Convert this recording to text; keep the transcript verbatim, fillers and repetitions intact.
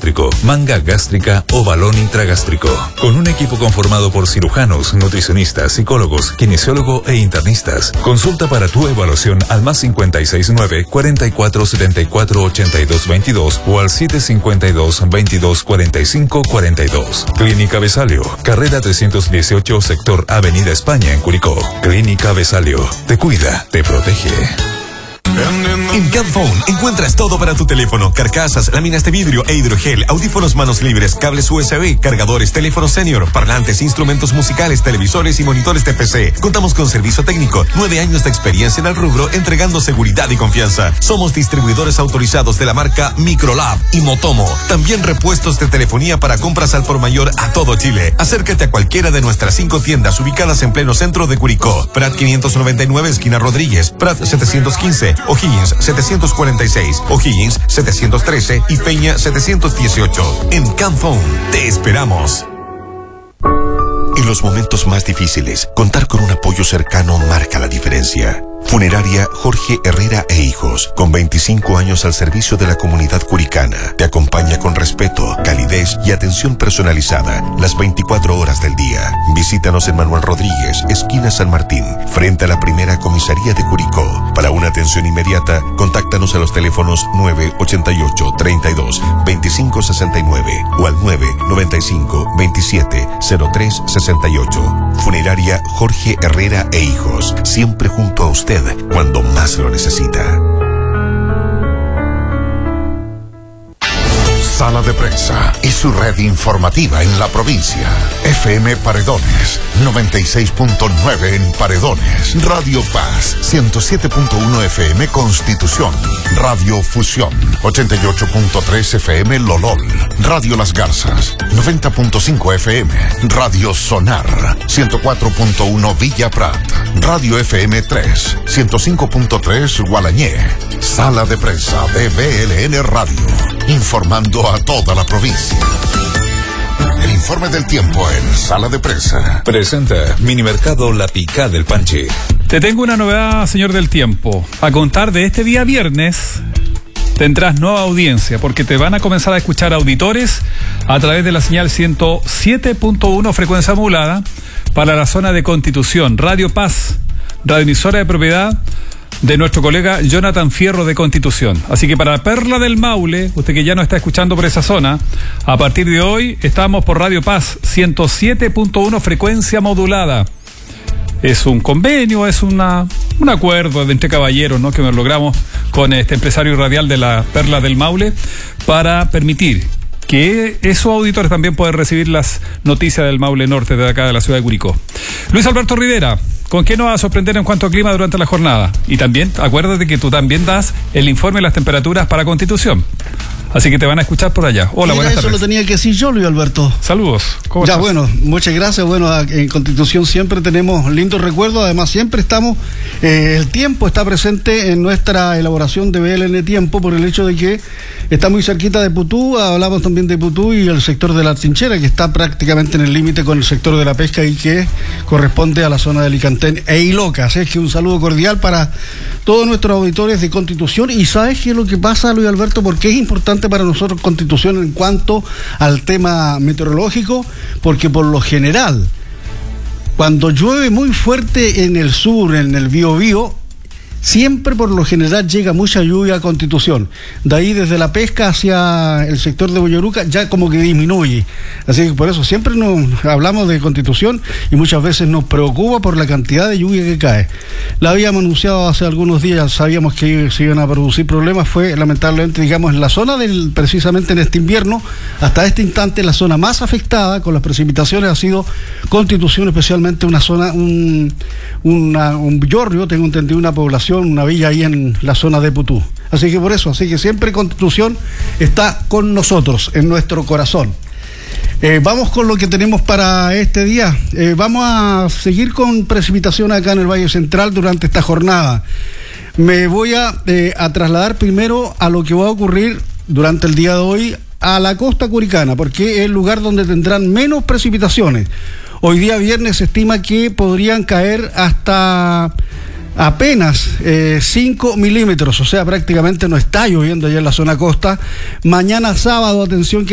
gástrico, manga gástrica o balón intragástrico. Con un equipo conformado por cirujanos, nutricionistas, psicólogos, kinesiólogo e internistas. Consulta para tu evaluación al más cincuenta y seis nueve, cuarenta y cuatro setenta y cuatro ochenta y dos veintidós o al siete cincuenta y dos, veintidós cuarenta y cinco cuarenta y dos. Clínica Besalio, carrera trescientos dieciocho, sector Avenida España en Curicó. Clínica Besalio, te cuida, te protege. En Camphone encuentras todo para tu teléfono: carcasas, láminas de vidrio e hidrogel, audífonos manos libres, cables U S B, cargadores, teléfonos senior, parlantes, instrumentos musicales, televisores y monitores de P C. Contamos con servicio técnico, nueve años de experiencia en el rubro, entregando seguridad y confianza. Somos distribuidores autorizados de la marca Microlab y Motomo. También repuestos de telefonía para compras al por mayor a todo Chile. Acércate a cualquiera de nuestras cinco tiendas ubicadas en pleno centro de Curicó: Prat quinientos noventa y nueve, esquina Rodríguez; Prat setecientos quince, O'Higgins setecientos cuarenta y seis, O'Higgins setecientos trece y Peña setecientos dieciocho. En Camphone te esperamos. En los momentos más difíciles, contar con un apoyo cercano marca la diferencia. Funeraria Jorge Herrera e Hijos, con veinticinco años al servicio de la comunidad curicana, te acompaña con respeto, calidez y atención personalizada las veinticuatro horas del día. Visítanos en Manuel Rodríguez, esquina San Martín, frente a la primera comisaría de Curicó. Para una atención inmediata, contáctanos a los teléfonos nueve ochenta y ocho, treinta y dos, veinticinco sesenta y nueve o al nueve noventa y cinco, veintisiete, cero tres sesenta y ocho. Funeraria Jorge Herrera e Hijos, siempre junto a usted cuando más lo necesita. Sala de Prensa y su red informativa en la provincia. F M Paredones, noventa y seis punto nueve en Paredones. Radio Paz, ciento siete punto uno F M Constitución. Radio Fusión, ochenta y ocho punto tres F M Lolol. Radio Las Garzas, noventa punto cinco F M. Radio Sonar, ciento cuatro punto uno Villa Prat. Radio F M tres, ciento cinco punto tres Gualañé. Sala de Prensa de B L N Radio, informando a toda la provincia. El informe del tiempo en Sala de Prensa. Presenta Minimercado La Picá del Panche. Te tengo una novedad, señor del tiempo. A contar de este día viernes tendrás nueva audiencia, porque te van a comenzar a escuchar auditores a través de la señal ciento siete punto uno frecuencia modulada para la zona de Constitución. Radio Paz, radioemisora de propiedad de nuestro colega Jonathan Fierro de Constitución. Así que para Perla del Maule, usted que ya no está escuchando por esa zona, a partir de hoy estamos por Radio Paz ciento siete punto uno frecuencia modulada. Es un convenio, es una un acuerdo entre caballeros, ¿no?, que nos logramos con este empresario radial de la Perla del Maule para permitir que esos auditores también pueden recibir las noticias del Maule Norte de acá de la ciudad de Curicó. Luis Alberto Rivera, ¿con qué nos va a sorprender en cuanto a clima durante la jornada? Y también, acuérdate que tú también das el informe de las temperaturas para Constitución. Así que te van a escuchar por allá. Hola, Mira, buenas tardes. Eso lo tenía que decir yo, Luis Alberto. Saludos. ¿Cómo ya, estás? bueno, muchas gracias. Bueno, en Constitución siempre tenemos lindos recuerdos. Además, siempre estamos, eh, el tiempo está presente en nuestra elaboración de B L N Tiempo por el hecho de que está muy cerquita de Putú. Hablamos también de Putú y el sector de la Trinchera, que está prácticamente en el límite con el sector de la pesca y que corresponde a la zona de Alicantén e Iloca. Así es que un saludo cordial para todos nuestros auditores de Constitución. Y ¿sabes qué es lo que pasa, Luis Alberto? Porque es importante para nosotros Constitución en cuanto al tema meteorológico, porque por lo general, cuando llueve muy fuerte en el sur, en el Biobío, siempre por lo general llega mucha lluvia a Constitución. De ahí desde la pesca hacia el sector de Boyoruca ya como que disminuye. Así que por eso siempre nos hablamos de Constitución y muchas veces nos preocupa por la cantidad de lluvia que cae. La habíamos anunciado hace algunos días, sabíamos que se iban a producir problemas. Fue lamentablemente, digamos, en la zona del, precisamente en este invierno, hasta este instante la zona más afectada con las precipitaciones ha sido Constitución, especialmente una zona, un, una, un Biorrio, tengo entendido, una población, una villa ahí en la zona de Putú. Así que por eso, así que siempre Constitución está con nosotros, en nuestro corazón. Eh, vamos con lo que tenemos para este día. Eh, vamos a seguir con precipitación acá en el Valle Central durante esta jornada. Me voy a, eh, a trasladar primero a lo que va a ocurrir durante el día de hoy a la costa curicana, porque es el lugar donde tendrán menos precipitaciones. Hoy día viernes se estima que podrían caer hasta apenas eh, cinco milímetros, o sea, prácticamente no está lloviendo allá en la zona costa. Mañana sábado, atención, que